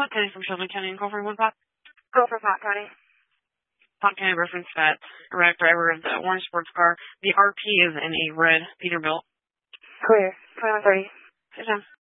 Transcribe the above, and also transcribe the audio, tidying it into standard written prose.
Pot County from Shelby County and call for one pot. Go for Pot County. Pot County reference that erratic driver of the orange sports car. The RP is in a red Peterbilt. Clear. 2130. Good time.